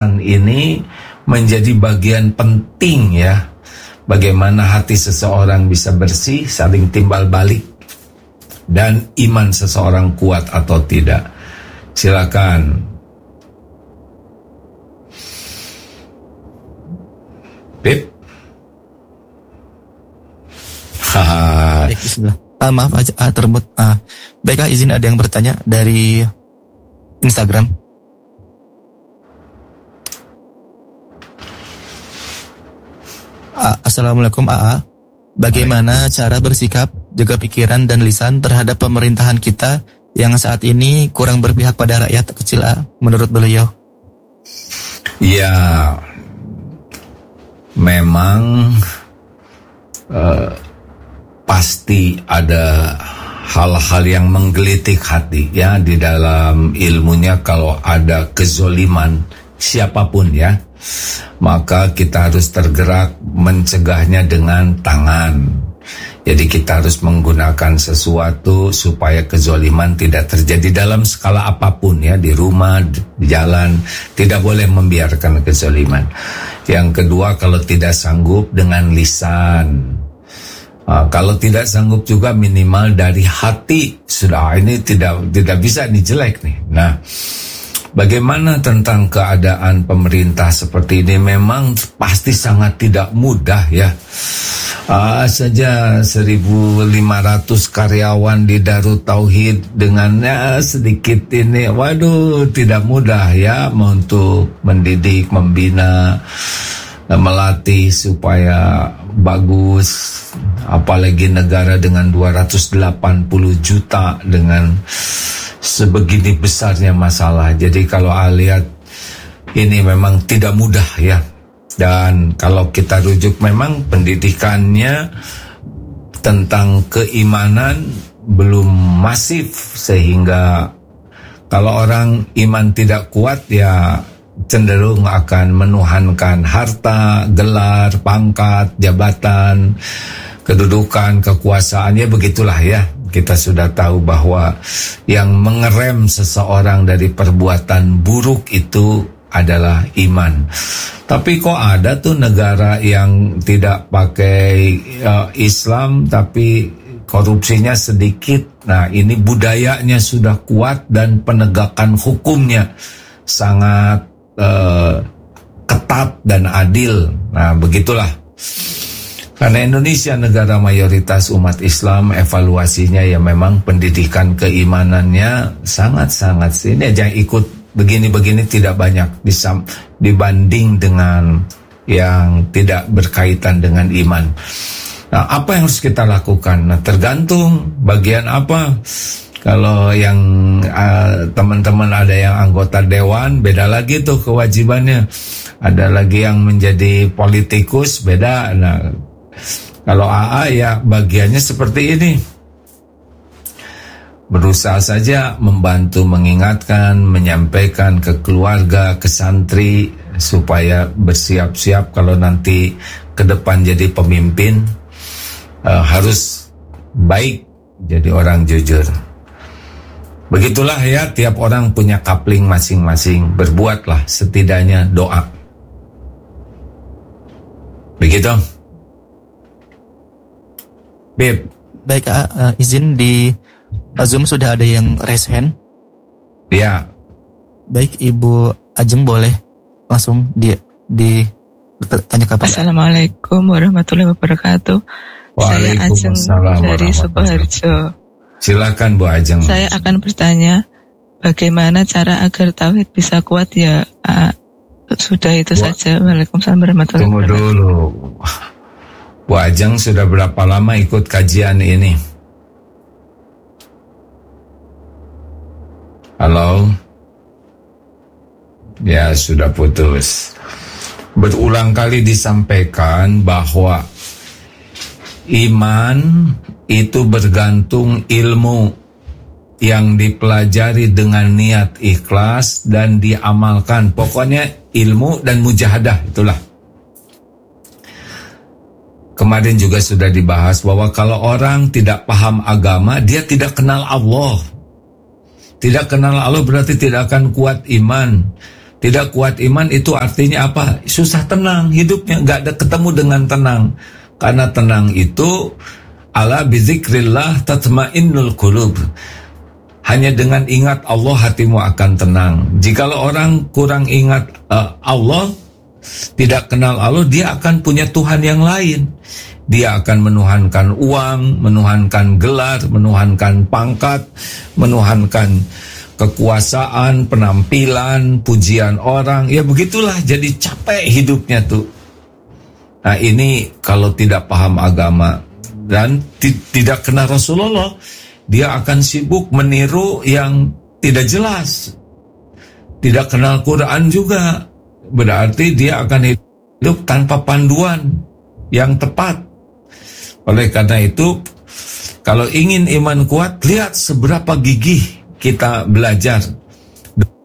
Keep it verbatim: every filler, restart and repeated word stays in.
ini menjadi bagian penting ya. Bagaimana hati seseorang bisa bersih, saling timbal balik, dan iman seseorang kuat atau tidak. Silakan. Pip. Haha. Uh, maaf aja, uh, terbut. Uh, baiklah, izin ada yang bertanya dari Instagram. Uh, Assalamualaikum A A. Bagaimana cara bersikap, jaga pikiran dan lisan terhadap pemerintahan kita yang saat ini kurang berpihak pada rakyat kecil A, menurut beliau? Ya, memang uh, pasti ada hal-hal yang menggelitik hati ya di dalam ilmunya. Kalau ada kezoliman siapapun ya, maka kita harus tergerak mencegahnya dengan tangan. Jadi kita harus menggunakan sesuatu supaya kezoliman tidak terjadi dalam skala apapun ya, di rumah, di jalan, tidak boleh membiarkan kezoliman. Yang kedua, kalau tidak sanggup dengan lisan. Uh, kalau tidak sanggup juga minimal dari hati. Sudah, ini tidak tidak bisa dijelek nih. Nah, bagaimana tentang keadaan pemerintah seperti ini? Memang pasti sangat tidak mudah ya. Uh, saja seribu lima ratus karyawan di Darut Tauhid dengan ya, sedikit ini, waduh tidak mudah ya untuk mendidik, membina, melatih supaya bagus. Apalagi negara dengan dua ratus delapan puluh juta dengan sebegini besarnya masalah. Jadi kalau A lihat ini memang tidak mudah ya. Dan kalau kita rujuk memang pendidikannya tentang keimanan belum masif, sehingga kalau orang iman tidak kuat ya cenderung akan menuhankan harta, gelar, pangkat, jabatan, kedudukan, kekuasaan, ya begitulah ya. Kita sudah tahu bahwa yang mengerem seseorang dari perbuatan buruk itu adalah iman. Tapi kok ada tuh negara yang tidak pakai uh, Islam tapi korupsinya sedikit. Nah, ini budayanya sudah kuat dan penegakan hukumnya sangat uh, ketat dan adil. Nah, begitulah. Karena Indonesia negara mayoritas umat Islam, evaluasinya ya memang pendidikan keimanannya sangat-sangat, ini aja ikut begini-begini tidak banyak disam, dibanding dengan yang tidak berkaitan dengan iman. Nah, apa yang harus kita lakukan? Nah, tergantung bagian apa. Kalau yang uh, teman-teman ada yang anggota dewan, beda lagi tuh kewajibannya. Ada lagi yang menjadi politikus, beda. Nah, kalau A A ya bagiannya seperti ini. Berusaha saja membantu mengingatkan, menyampaikan ke keluarga, ke santri, supaya bersiap-siap kalau nanti ke depan jadi pemimpin, uh, harus baik, jadi orang jujur. Begitulah ya, tiap orang punya kapling masing-masing. Berbuatlah setidaknya doa. Begitu. Beb. Baik, uh, izin di Zoom sudah ada yang raise hand. Ya. Baik, Ibu Ajeng boleh langsung di di tanya kapan. Assalamualaikum warahmatullahi wabarakatuh. Saya Ajeng dari Sukoharjo. Silakan Bu Ajeng. Saya akan bertanya bagaimana cara agar tauhid bisa kuat ya. Uh, sudah itu Bu, saja. Waalaikumsalam warahmatullahi wabarakatuh. Tunggu dulu. Bu Ajeng sudah berapa lama ikut kajian ini? Halo? Ya, sudah putus. Berulang kali disampaikan bahwa iman itu bergantung ilmu yang dipelajari dengan niat ikhlas dan diamalkan. Pokoknya ilmu dan mujahadah, itulah. Kemarin juga sudah dibahas bahwa kalau orang tidak paham agama, dia tidak kenal Allah. Tidak kenal Allah berarti tidak akan kuat iman. Tidak kuat iman itu artinya apa? Susah tenang hidupnya, nggak ada ketemu dengan tenang. Karena tenang itu ala bizikrillah tatmainnul qulub. Hanya dengan ingat Allah hatimu akan tenang. Jikalau orang kurang ingat uh, Allah, tidak kenal Allah, dia akan punya Tuhan yang lain. Dia akan menuhankan uang, menuhankan gelar, menuhankan pangkat, menuhankan kekuasaan, penampilan, pujian orang. Ya begitulah, jadi capek hidupnya tuh. Nah ini kalau tidak paham agama dan tidak kenal Rasulullah, dia akan sibuk meniru yang tidak jelas. Tidak kenal Quran juga, berarti dia akan hidup tanpa panduan yang tepat. Oleh karena itu, kalau ingin iman kuat, lihat seberapa gigih kita belajar